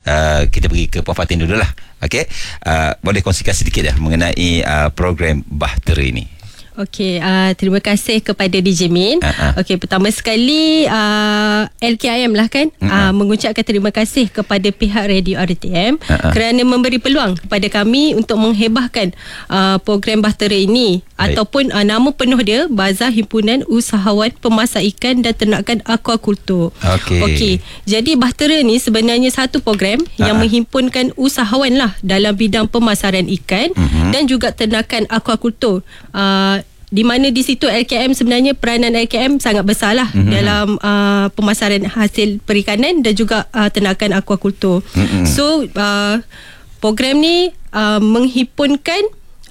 kita pergi ke Puan Fatin dulu lah. Okey, boleh kongsikan sedikit mengenai program Bahtera ini. Okey, terima kasih kepada DJ Min. Okey, pertama sekali LKIM lah kan, mengucapkan terima kasih kepada pihak Radio RTM kerana memberi peluang kepada kami untuk menghebahkan program Bahtera ini. Ataupun nama penuh dia Bazar Himpunan Usahawan Pemasak Ikan dan Ternakan Aquaculture. Okey. Jadi Bahtera ni sebenarnya satu program yang menghimpunkan usahawan lah dalam bidang pemasaran ikan dan juga ternakan aquaculture. Di mana di situ LKM sebenarnya peranan LKM sangat besar lah dalam pemasaran hasil perikanan dan juga ternakan aquaculture. So program ni menghimpunkan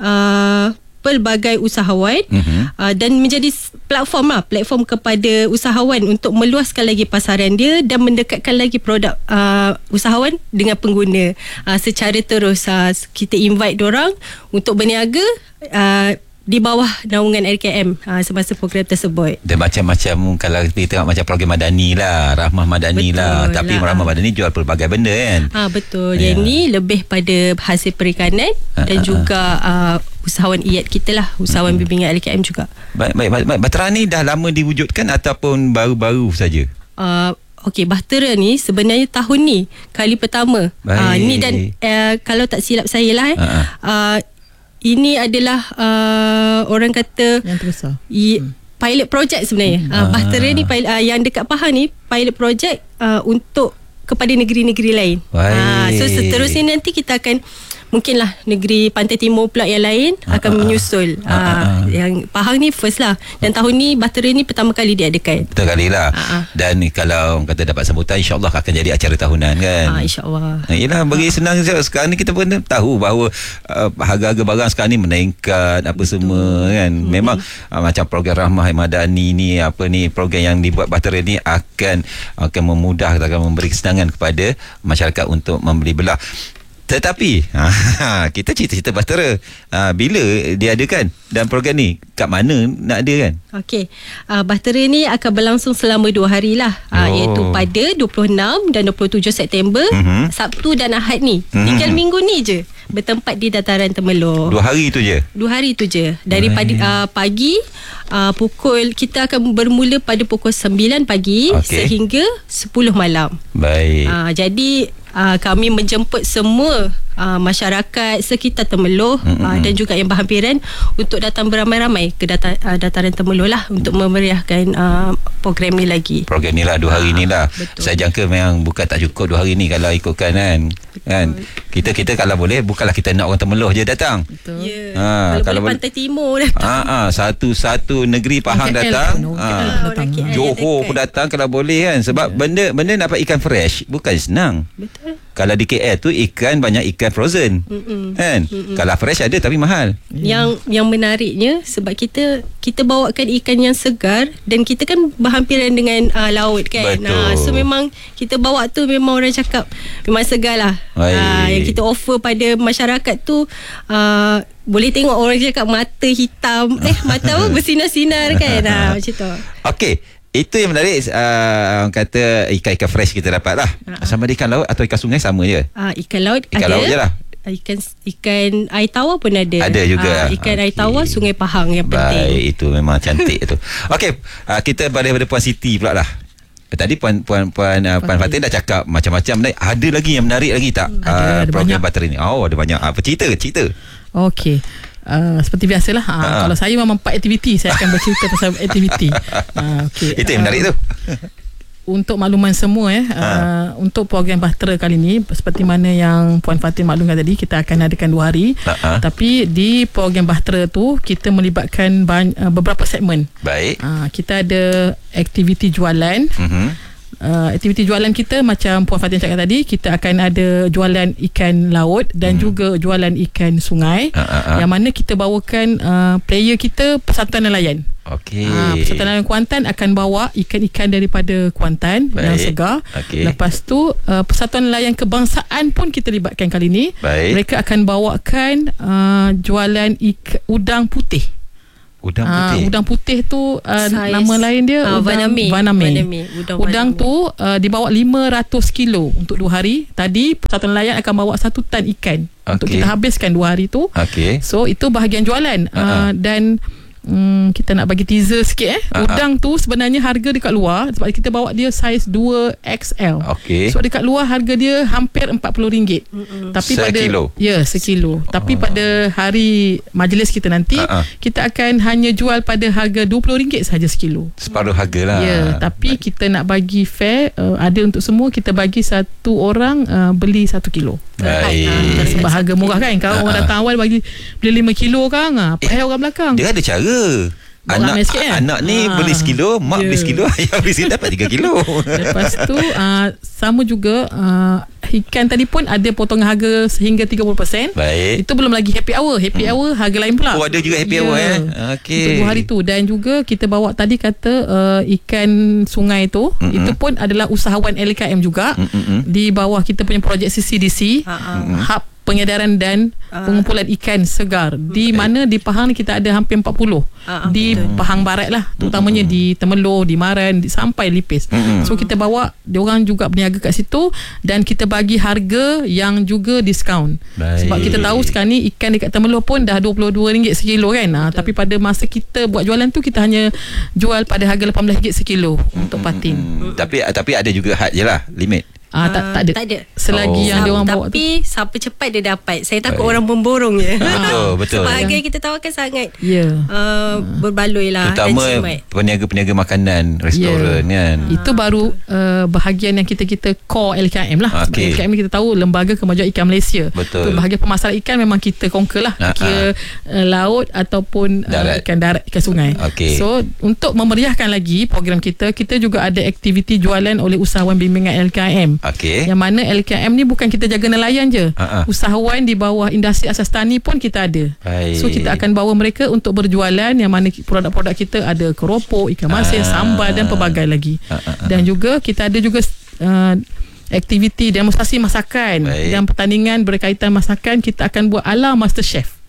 pelbagai usahawan dan menjadi platform kepada usahawan untuk meluaskan lagi pasaran dia dan mendekatkan lagi produk usahawan dengan pengguna secara terus. Kita invite diorang untuk berniaga di bawah naungan LKM semasa program tersebut. Dan macam-macam, kalau kita tengok macam program Madani lah, Rahmah Madani lah. Tapi Rahmah Madani jual pelbagai benda kan. Betul. Yang ni lebih pada hasil perikanan dan juga usahawan IAT kita lah, usahawan bimbingan LKM juga. Baik. Bahtera ni dah lama diwujudkan ataupun baru-baru saja? Okey, Bahtera ni sebenarnya tahun ni kali pertama. Ni dan kalau tak silap saya lah ini adalah orang kata yang terbesar. Pilot project sebenarnya. Bahtera ni yang dekat Pahang ni pilot project untuk kepada negeri-negeri lain. So seterusnya nanti kita akan mungkinlah negeri Pantai Timur pula yang lain akan menyusul. Yang Pahang ni first lah. Dan tahun ni Bahtera ni pertama kali diadakan. Betul kali lah. Dan kalau kata dapat sambutan, InsyaAllah akan jadi acara tahunan kan. InsyaAllah. Yelah, bagi senang sekarang ni kita pun tahu bahawa harga-harga barang sekarang ni meningkat apa semua kan. Memang macam program Rahmah Madani ni, program yang dibuat Bahtera ni akan memudahkan, akan memberi kesenangan kepada masyarakat untuk membeli belah. Tetapi kita cerita-cerita Bahtera, bila diadakan dan program ni kat mana nak ada kan? Okey, Bahtera ni akan berlangsung selama 2 hari lah, iaitu pada 26 dan 27 September, Sabtu dan Ahad ni. Tinggal minggu ni je bertempat di Dataran Temerloh. 2 hari tu je? 2 hari tu je. Daripada pagi kita akan bermula pada pukul 9 pagi sehingga 10 malam. Baik. Jadi kami menjemput semua masyarakat sekitar Temerloh dan juga yang berhampiran untuk datang beramai-ramai ke Dataran Temerloh lah untuk memeriahkan program ni lagi. Program ni lah 2 hari ni lah. Saya jangka memang bukan tak cukup 2 hari ni kalau ikutkan kan. Kita kalau boleh, bukanlah kita nak orang Temerloh je datang. Betul. Kalau boleh Pantai Timur datang. Satu negeri Pahang datang. Johor pun datang kalau boleh kan. Sebab benda dapat ikan fresh bukan senang. Betul. Kalau di KL tu banyak ikan frozen kan. Kalau fresh ada tapi mahal. Yang menariknya sebab kita bawakan ikan yang segar dan kita kan berhampiran dengan laut kan. So memang kita bawa tu memang orang cakap memang segar lah. Yang kita offer pada masyarakat tu boleh tengok orang cakap mata hitam mata bersinar-sinar kan. Macam tu. Okey, itu yang menarik. Kata ikan-ikan fresh kita dapat lah. Sama ada ikan laut atau ikan sungai sama je? Ikan laut ikan laut je lah. Ikan air tawar pun ada. Ada juga. Ikan air tawar Sungai Pahang yang penting. Baik, itu memang cantik tu. Okey, kita balik pada Puan Siti pula lah. Tadi Puan Fatin dah cakap macam-macam. Ada lagi yang menarik lagi tak? Ada program banyak. Bahtera ni. Ada banyak. Apa cerita? Okey. Seperti biasalah, kalau saya memang 4 aktiviti, saya akan bercerita pasal aktiviti. Itu yang menarik tu. Untuk makluman semua untuk program Bahtera kali ni, seperti mana yang Puan Fatin maklumkan tadi, kita akan adakan 2 hari. Tapi di program Bahtera tu kita melibatkan beberapa segmen. Baik. Kita ada aktiviti jualan. Aktiviti jualan kita macam Puan Fatin cakap tadi, kita akan ada jualan ikan laut dan juga jualan ikan sungai, yang mana kita bawakan player kita Persatuan Nelayan. Persatuan Nelayan Kuantan akan bawa ikan-ikan daripada Kuantan yang segar. Lepas tu Persatuan Nelayan Kebangsaan pun kita libatkan kali ni. Mereka akan bawakan jualan udang putih. Udang putih tu nama lain dia Vaname. Udang tu dibawa 500 kilo untuk 2 hari. Tadi satu nelayan akan bawa 1 tan ikan untuk kita habiskan 2 hari tu. So itu bahagian jualan. Dan kita nak bagi teaser sikit udang tu sebenarnya harga dekat luar, sebab kita bawa dia saiz 2XL. So dekat luar harga dia hampir RM40. Tapi pada sekilo. Ya, sekilo. Tapi pada hari majlis kita nanti kita akan hanya jual pada harga RM20 saja sekilo. Separuh harga lah. Ya, tapi kita nak bagi fair, ada untuk semua. Kita bagi satu orang beli 1 kilo. Baik. Sebab harga murah kan. Kalau orang datang awal beli 5 kilo kan, apa orang belakang. Dia ada cara. Anak ni beli sekilo, mak beli sekilo, ayah beli sekilo, dapat 3 kilo. Lepas tu sama juga ikan tadi pun ada potongan harga sehingga 30%. Baik. Itu belum lagi happy hour. Happy hour harga lain pula. Ada juga happy hour untuk 2 hari tu. Dan juga kita bawa tadi kata ikan sungai tu, itu pun adalah usahawan LKM juga. Di bawah kita punya projek CCDC, Hub Pengedaran dan Pengumpulan Ikan Segar, di mana di Pahang ni kita ada hampir 40 di Pahang Barat lah, terutamanya di Temerloh, di Maran, sampai Lipis. So kita bawa diorang juga berniaga kat situ, dan kita bagi harga yang juga diskaun. Sebab kita tahu sekarang ni ikan dekat Temerloh pun dah RM22 sekilo kan. Tapi pada masa kita buat jualan tu, kita hanya jual pada harga RM18 sekilo untuk patin. Tapi ada juga had je lah, limit. Tak ada. Selagi yang dia orang bawa tu. Tapi siapa cepat dia dapat. Saya takut orang pemborong je. Betul. Sebab harga yang kita tawarkan sangat berbaloi lah. Terutama peniaga-peniaga makanan, restoran kan. Itu baru bahagian yang kita core LKM lah. LKM ni kita tahu Lembaga Kemajuan Ikan Malaysia. Betul. Bahagian pemasaran ikan memang kita conquer lah. Kira laut ataupun ikan darat, ikan sungai. So untuk memeriahkan lagi program kita juga ada aktiviti jualan oleh usahawan bimbingan LKM. Yang mana LKM ni bukan kita jaga nelayan je. Usahawan di bawah industri asas tani pun kita ada. So kita akan bawa mereka untuk berjualan, yang mana produk-produk kita ada keropok, ikan masin, sambal dan pelbagai lagi. Dan juga kita ada juga aktiviti demonstrasi masakan. Dan pertandingan berkaitan masakan kita akan buat ala MasterChef.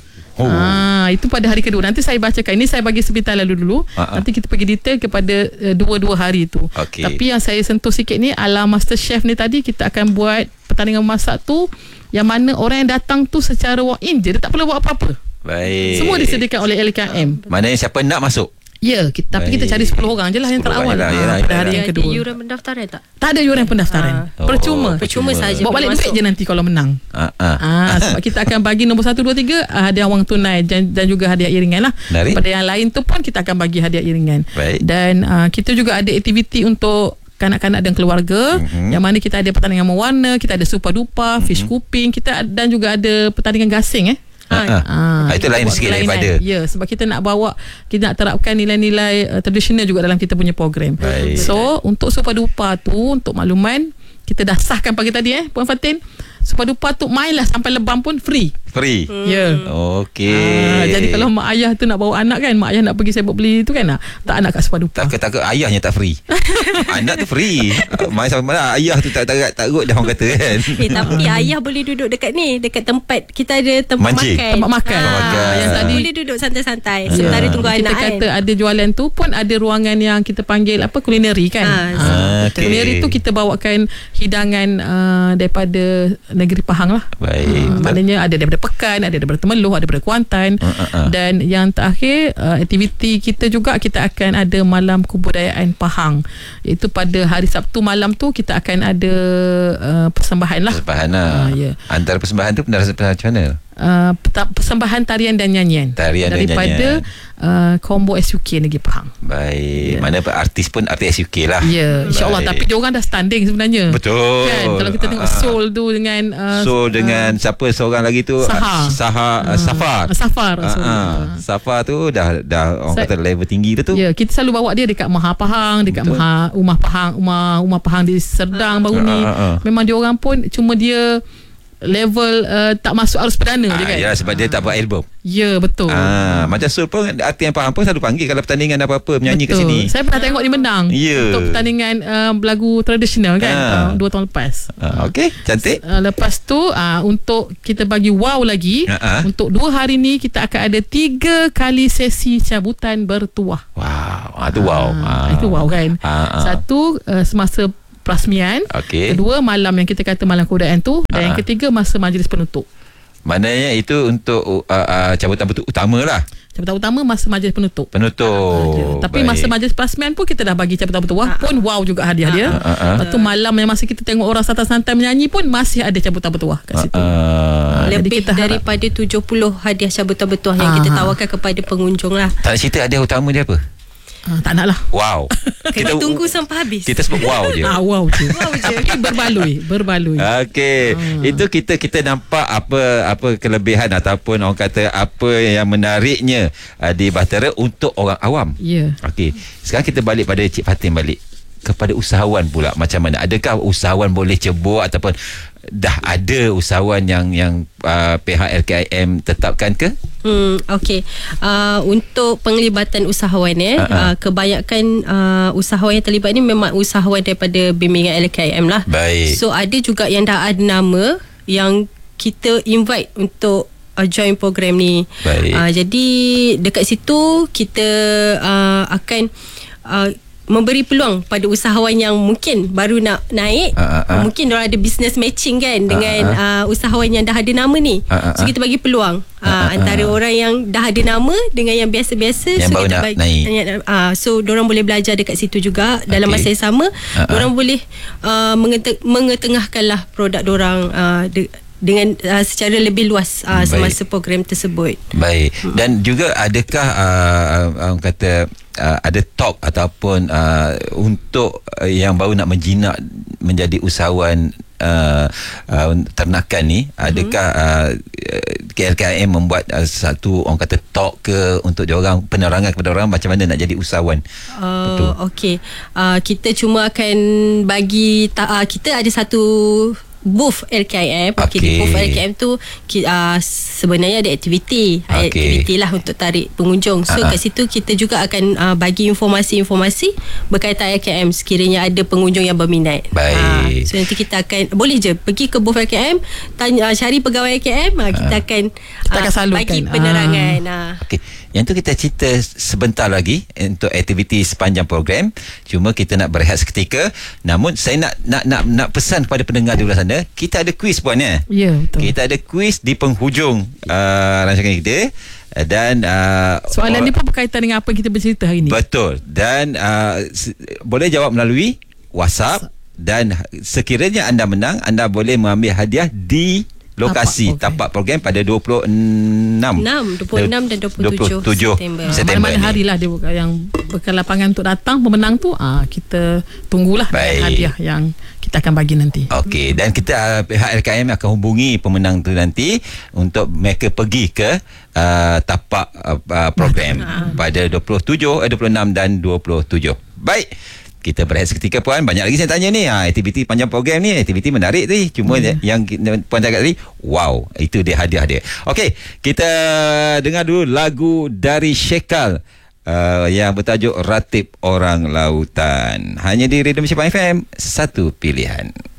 Itu pada hari kedua. Nanti saya bacakan. Ini saya bagi sepital lalu dulu. Nanti kita pergi detail kepada dua hari tu. Tapi yang saya sentuh sikit ni, ala MasterChef ni tadi kita akan buat pertandingan masak tu, yang mana orang yang datang tu secara walk-in je, dia tak perlu buat apa-apa. Semua disediakan oleh LKM. Maknanya siapa nak masuk? Ya, tapi kita cari 10 orang je lah yang terawal pada hari yang kedua. Ada yuran pendaftaran tak? Tak ada yuran pendaftaran. Percuma saja. Bawa balik duit je nanti kalau menang. Sebab kita akan bagi nombor 1, 2, 3 hadiah wang tunai dan juga hadiah iringan lah. Pada yang lain tu pun kita akan bagi hadiah iringan. Dan kita juga ada aktiviti untuk kanak-kanak dan keluarga, yang mana kita ada pertandingan mewarna, kita ada super dupa, fish cooking, kita dan juga ada pertandingan gasing itu lain sikit daripada. Ya, sebab kita nak bawa, kita nak terapkan nilai-nilai tradisional juga dalam kita punya program. So untuk super dupa tu, untuk makluman, kita dah sahkan pagi tadi Puan Fatin. Super dupa tu mainlah sampai lebam pun free. Ya. Jadi kalau mak ayah tu nak bawa anak kan, mak ayah nak pergi sebab beli tu kan, tak anak kat super dupa. Takut ayahnya tak free. Anak tu free. Main sampai mana ayah tu tak dah orang kata kan. Tapi ayah boleh duduk dekat ni, dekat tempat kita ada tempat makan. Yang tadi boleh duduk santai-santai sementara tunggu kita anak. Kita kata ada jualan tu pun ada ruangan yang kita panggil kulineri kan. Kulineri tu kita bawakan hidangan daripada negeri Pahang lah. Maknanya ada daripada Pekan, ada daripada Temerloh, ada daripada Kuantan. Dan yang terakhir, aktiviti kita juga, kita akan ada malam kebudayaan Pahang. Iaitu pada hari Sabtu malam tu kita akan ada persembahan lah. Antara persembahan tu macam mana? Persembahan tarian dan nyanyian daripada combo SUK Negeri Pahang. Mana artis pun artis SUK lah. InsyaAllah. Tapi diorang dah standing sebenarnya. Betul kan? Kalau kita tengok Soul tu dengan dengan siapa seorang lagi tu, Safar. Safar tu dah orang kata level tinggi tu. Kita selalu bawa dia dekat Maha Pahang, dekat Umah Pahang di Serdang baru ni. Memang diorang pun cuma dia level tak masuk arus perdana je kan. Ya, sebab dia tak buat album. Ya, betul. Macam Sul pun artis yang faham pun selalu panggil kalau pertandingan apa-apa menyanyi kat sini. Saya pernah tengok dia menang untuk pertandingan lagu tradisional kan 2 tahun lepas. Okey, cantik. Lepas tu untuk kita bagi wow lagi, untuk 2 hari ni kita akan ada 3 kali sesi cabutan bertuah. Wow, itu wow. Itu wow kan. Satu semasa perasmian, kedua malam yang kita kata malam kebudayaan tu, dan yang ketiga masa majlis penutup. Maknanya itu untuk cabutan utama lah. Cabutan utama masa majlis penutup. Tapi baik. masa majlis perasmian pun kita dah bagi cabutan bertuah pun wow juga hadiah dia. Lepas tu malam yang masa kita tengok orang santai-santai menyanyi pun masih ada cabutan bertuah kat situ. Lebih daripada 70 hadiah cabutan bertuah yang kita tawarkan kepada pengunjung lah. Tak nak cerita hadiah utama dia apa? Tak nak lah. Wow. Kita tunggu sampai habis. Kita sebut wow je. Wow je. Tapi berbaloi. Okey. Itu kita nampak apa kelebihan ataupun orang kata apa yang menariknya di Bahtera untuk orang awam. Ya. Okey. Sekarang kita balik pada Cik Fatin balik. Kepada usahawan pula, macam mana? Adakah usahawan boleh cebur ataupun dah ada usahawan yang pihak LKIM tetapkan ke? Okey. Untuk penglibatan usahawan kebanyakan usahawan yang terlibat ni memang usahawan daripada bimbingan LKIM lah. Baik. So ada juga yang dah ada nama yang kita invite untuk join program ni. Jadi dekat situ kita akan memberi peluang pada usahawan yang mungkin baru nak naik, mungkin diorang ada business matching kan dengan usahawan yang dah ada nama ni. So kita bagi peluang antara orang yang dah ada nama dengan yang biasa-biasa, yang so baru kita nak bagi naik. So diorang boleh belajar dekat situ juga. Dalam masa yang sama diorang boleh mengetengahkanlah produk diorang dengan secara lebih luas semasa program tersebut. Baik. Dan juga adakah orang kata ada talk ataupun untuk yang baru nak menjinak menjadi usahawan ternakan ni, adakah KLKM membuat satu orang kata talk ke untuk diorang, penerangan kepada orang macam mana nak jadi usahawan? Okey. Kita cuma akan bagi kita ada satu booth LKIM. Di booth LKIM tu sebenarnya ada aktiviti lah untuk tarik pengunjung. So kat situ kita juga akan bagi informasi-informasi berkaitan LKIM sekiranya ada pengunjung yang berminat. Baik. So nanti kita akan boleh je pergi ke booth LKIM, tanya, cari pegawai LKIM, kita akan bagi penerangan. Okey. Yang tu kita cerita sebentar lagi untuk aktiviti sepanjang program. Cuma kita nak berehat seketika. Namun saya nak pesan kepada pendengar di luar sana, kita ada kuis puan ya. Ya, betul. Kita ada kuis di penghujung rancangan kita. Dan soalan ni pun berkaitan dengan apa yang kita bercerita hari ni. Betul. Dan boleh jawab melalui WhatsApp. Dan sekiranya anda menang, anda boleh mengambil hadiah di lokasi tapak program pada 26 dan 27 September. Mana-mana hari lah dia yang berkelapangan untuk datang pemenang tu, kita tunggulah dengan hadiah yang kita akan bagi nanti. Okey, dan kita pihak LKM akan hubungi pemenang tu nanti untuk mereka pergi ke tapak program pada 26 dan 27. Baik. Kita berehat seketika puan. Banyak lagi saya tanya ni. Aktiviti panjang program ni, aktiviti menarik tadi. Cuma yang puan cakap tadi, wow, itu dia hadiah dia. Okey, kita dengar dulu lagu dari Syekal yang bertajuk Ratib Orang Lautan. Hanya di Radio Malaysia FM, satu pilihan.